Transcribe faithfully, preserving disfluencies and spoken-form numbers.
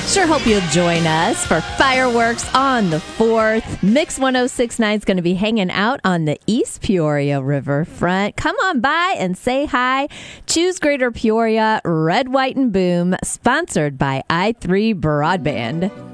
Sure hope you'll join us for fireworks on the fourth. Mix one oh six point nine is going to be hanging out on the East Peoria Riverfront. Come on by and say hi. Choose Greater Peoria, Red, White, and Boom, sponsored by i three Broadband.